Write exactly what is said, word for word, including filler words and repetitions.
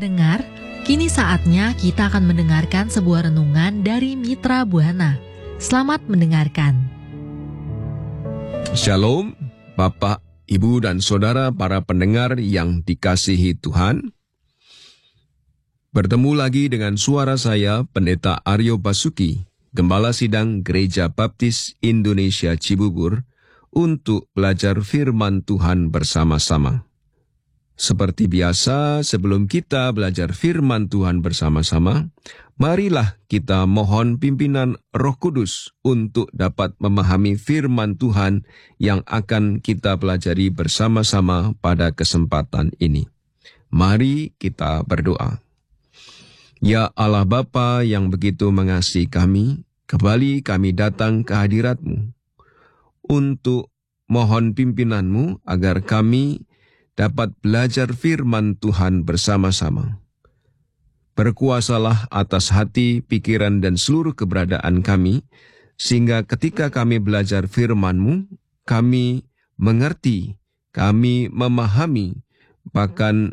Pendengar, kini saatnya kita akan mendengarkan sebuah renungan dari Mitra Buana. Selamat mendengarkan. Shalom, Bapak, Ibu, dan Saudara para pendengar yang dikasihi Tuhan. Bertemu lagi dengan suara saya, Pendeta Aryo Basuki, Gembala Sidang Gereja Baptis Indonesia Cibubur, untuk belajar firman Tuhan bersama-sama. Seperti biasa, sebelum kita belajar firman Tuhan bersama-sama, marilah kita mohon pimpinan Roh Kudus untuk dapat memahami firman Tuhan yang akan kita pelajari bersama-sama pada kesempatan ini. Mari kita berdoa. Ya Allah Bapa yang begitu mengasihi kami, kembali kami datang ke hadirat-Mu untuk mohon pimpinan-Mu agar kami dapat belajar firman Tuhan bersama-sama. Berkuasalah atas hati, pikiran, dan seluruh keberadaan kami, sehingga ketika kami belajar firman-Mu, kami mengerti, kami memahami, bahkan